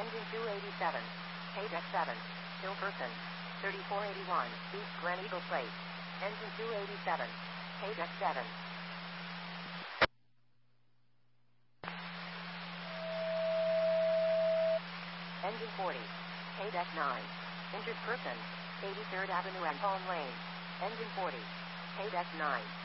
Engine 287. Paydeck 7. Hill Person. 3481. East Glen Eagle Place. Engine 287. Paydeck 7. Engine 40. Paydeck 9. Injured person. 83rd Avenue and Palm Lane. Engine 40. Paydeck 9.